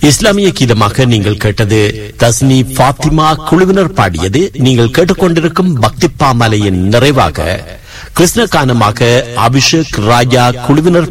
இஸ்லாமிய கீதமாக நீங்கள் கேட்டது தஸ்னி ஃபாத்திமா குழுவினர் பாடியது. நீங்கள் கேட்டுக்கொண்டிருக்கும் பக்தி பாமலையின் நிறைவாக கிருஷ்ண கானமாக அபிஷேக் ராஜா குழுவினர்